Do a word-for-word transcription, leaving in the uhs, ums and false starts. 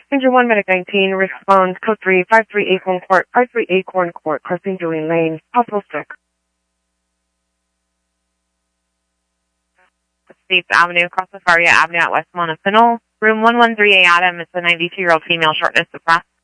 Passenger one, Medic nineteen, respond, code three, five three Acorn Court, five three Acorn Court, crossing Julian Lane, possible stick. States Avenue, across the Faria Avenue at West Montesino. Room one one three A Adam, it's a ninety-two-year-old female, shortness of breath.